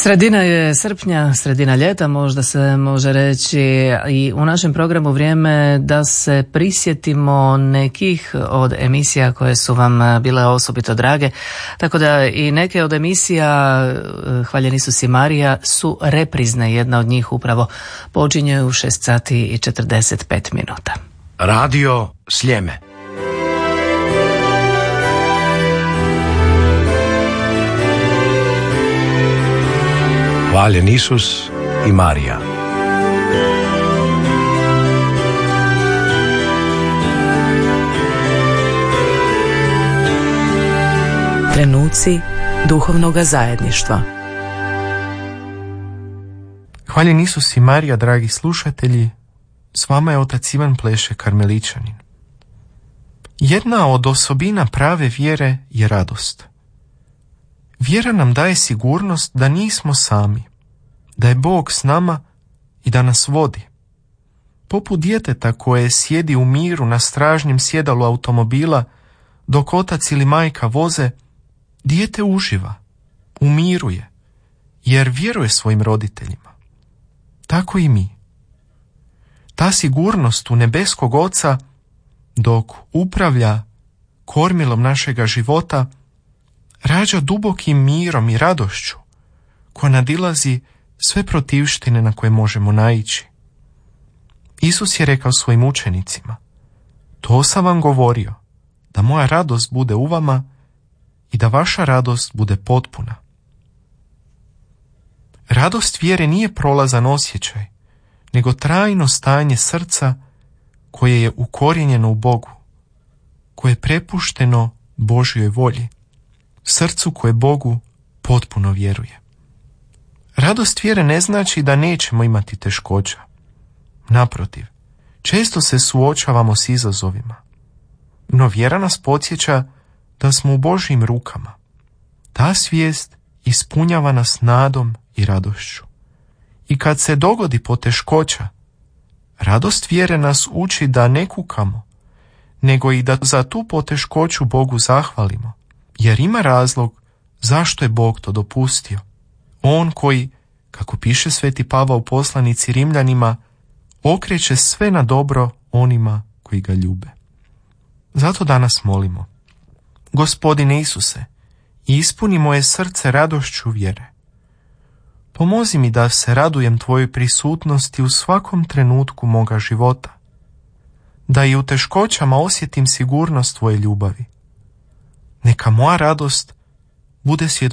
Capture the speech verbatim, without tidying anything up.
Sredina je srpnja, sredina ljeta, možda se može reći, i u našem programu vrijeme da se prisjetimo nekih od emisija koje su vam bile osobito drage, tako da i neke od emisija Hvaljeni su si Marija su reprizne. Jedna od njih upravo počinje u šest sati i četrdeset pet minuta. Radio Sljeme. Hvaljen Isus i Marija. Trenuci duhovnoga zajedništva. Hvaljen Isus i Marija, dragi slušatelji, s vama je otac Ivan Pleše, Karmeličanin. Jedna od osobina prave vjere je radost. Vjera nam daje sigurnost da nismo sami, da je Bog s nama i da nas vodi. Poput djeteta koje sjedi u miru na stražnjem sjedalu automobila dok otac ili majka voze, dijete uživa, umiruje, jer vjeruje svojim roditeljima. Tako i mi. Ta sigurnost u nebeskog Oca, dok upravlja kormilom našega života, rađa dubokim mirom i radošću koja nadilazi sve protivštine na koje možemo naići. Isus je rekao svojim učenicima: to sam vam govorio, da moja radost bude u vama i da vaša radost bude potpuna. Radost vjere nije prolazan osjećaj, nego trajno stanje srca koje je ukorijenjeno u Bogu, koje je prepušteno Božjoj volji, srcu koje Bogu potpuno vjeruje. Radost vjere ne znači da nećemo imati teškoća. Naprotiv, često se suočavamo s izazovima, no vjera nas podsjeća da smo u Božjim rukama. Ta svijest ispunjava nas nadom i radošću. I kad se dogodi poteškoća, radost vjere nas uči da ne kukamo, nego i da za tu poteškoću Bogu zahvalimo, jer ima razlog zašto je Bog to dopustio. On koji, kako piše sveti Pavao u poslanici Rimljanima, okreće sve na dobro onima koji ga ljube. Zato danas molimo: Gospodine Isuse, ispuni moje srce radošću vjere. Pomozi mi da se radujem tvojoj prisutnosti u svakom trenutku moga života, da i u teškoćama osjetim sigurnost tvoje ljubavi. Neka moja radost bude svjedočanstvo